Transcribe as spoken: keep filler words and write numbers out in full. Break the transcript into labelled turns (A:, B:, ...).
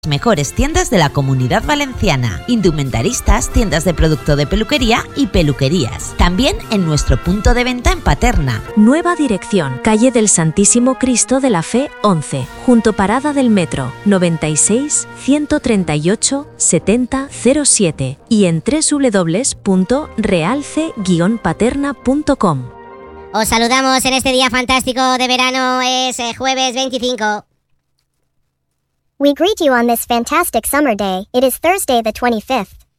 A: Mejores tiendas de la Comunidad Valenciana, indumentaristas, tiendas de producto de peluquería y peluquerías. También en nuestro punto de venta en Paterna.
B: Nueva dirección, calle del Santísimo Cristo de la Fe once, junto parada del metro, noventa y seis, ciento treinta y ocho, setenta, cero siete y en doble u doble u doble u punto realce guion paterna punto com.
C: Os saludamos en este día fantástico de verano, es eh, jueves veinticinco.
D: We greet you on this fantastic summer day. It is Thursday the twenty-fifth.